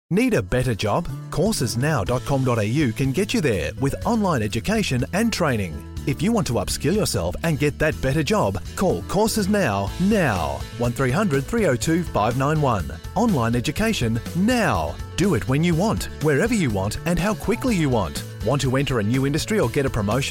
Need a better job? Coursesnow.com.au can get you there with online education and training. If you want to upskill yourself and get that better job, call Courses Now. 1300 302 591. Online education now. Do it when you want, wherever you want, and how quickly you want. Want to enter a new industry or get a promotion?